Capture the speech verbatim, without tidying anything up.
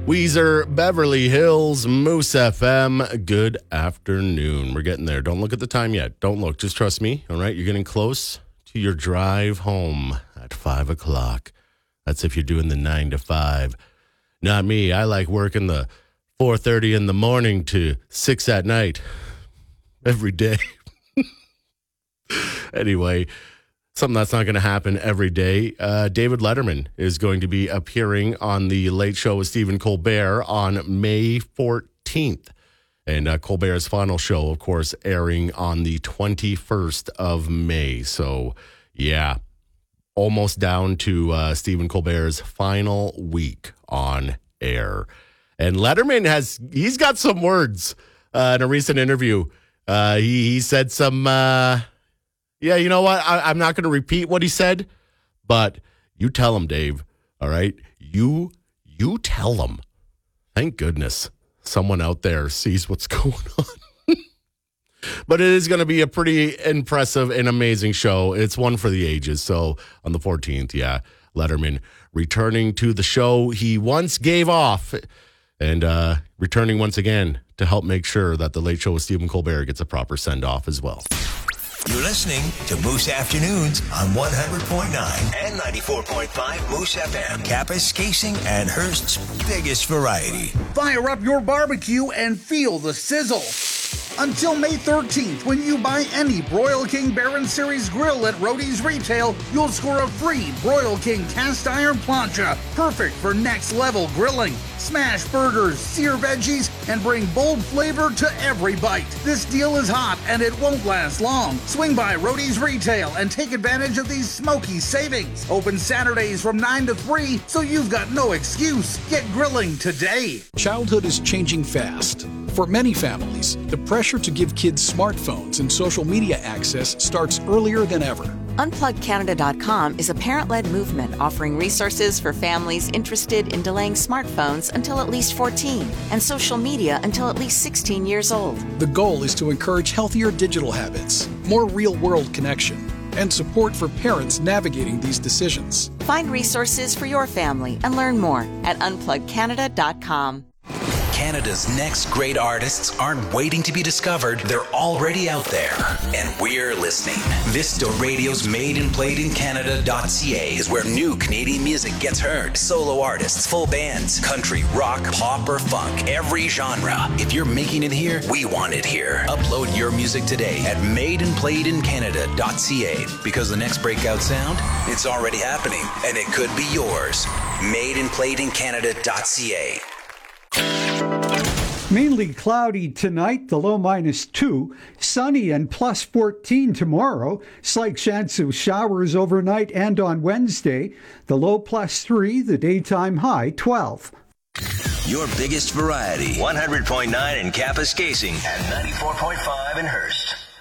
Weezer, Beverly Hills, Moose F M. Good afternoon. We're getting there. Don't look at the time yet. Don't look. Just trust me. All right. You're getting close to your drive home at five o'clock. That's if you're doing the nine to five. Not me. I like working the four thirty in the morning to six at night every day. Anyway, something that's not going to happen every day. Uh, David Letterman is going to be appearing on The Late Show with Stephen Colbert on May fourteenth. And uh, Colbert's final show, of course, airing on the twenty-first of May. So, yeah, almost down to uh, Stephen Colbert's final week on air. And Letterman has, he's got some words uh, in a recent interview. Uh, he, he said some... Uh, Yeah, you know what? I, I'm not going to repeat what he said, but you tell him, Dave. All right? You you tell him. Thank goodness someone out there sees what's going on. But it is going to be a pretty impressive and amazing show. It's one for the ages. So on the fourteenth, yeah, Letterman returning to the show he once gave off and uh, returning once again to help make sure that The Late Show with Stephen Colbert gets a proper send-off as well. You're listening to Moose Afternoons on one hundred point nine and ninety-four point five Moose F M. Kappa's Casing and Hearst's biggest variety. Fire up your barbecue and feel the sizzle. Until May thirteenth, when you buy any Broil King Baron Series grill at Roadie's Retail, you'll score a free Broil King cast iron plancha, perfect for next level grilling. Smash burgers, sear veggies, and bring bold flavor to every bite. This deal is hot and it won't last long. Swing by Roadie's Retail and take advantage of these smoky savings. Open Saturdays from nine to three, so you've got no excuse. Get grilling today. Childhood is changing fast. For many families, the pressure to give kids smartphones and social media access starts earlier than ever. unplug canada dot com is a parent-led movement offering resources for families interested in delaying smartphones until at least fourteen and social media until at least sixteen years old. The goal is to encourage healthier digital habits, more real-world connection, and support for parents navigating these decisions. Find resources for your family and learn more at unplug canada dot com. Canada's next great artists aren't waiting to be discovered. They're already out there, and we're listening. Vista Radio's Made and Played in Canada dot c a is where new Canadian music gets heard. Solo artists, full bands, country, rock, pop, or funk, every genre. If you're making it here, we want it here. Upload your music today at Made and Played in Canada dot c a, because the next breakout sound, it's already happening, and it could be yours. Made and Played in Canada dot c a. Mainly cloudy tonight, the low minus two. Sunny and plus fourteen tomorrow. Slight chance of showers overnight and on Wednesday. The low plus three, the daytime high twelve. Your biggest variety. one hundred point nine in Kappa's Casing and ninety-four point five in Hearst.